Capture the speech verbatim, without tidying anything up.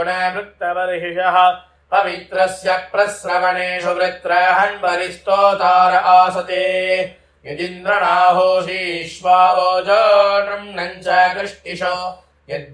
वृत्तबर्हिषः पवित्रस्य प्रस्रवणेषु वृत्रहन्वरिस्तोतार आसते यदिन्द्रणाहोषीष्वा ओजो नृम्णम् च कृष्टिशो